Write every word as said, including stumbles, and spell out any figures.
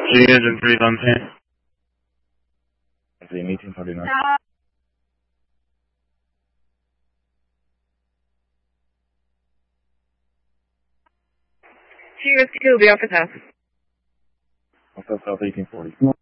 She is in three on ten. See, eighteen forty-nine. Cheers, two, be off his house. What's up, South eighteen forty?